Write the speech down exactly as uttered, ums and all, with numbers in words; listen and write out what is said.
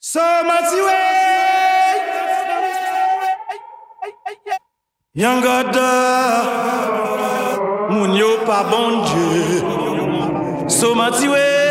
So much way, young God, moun yo pa bon Dieu. So much way.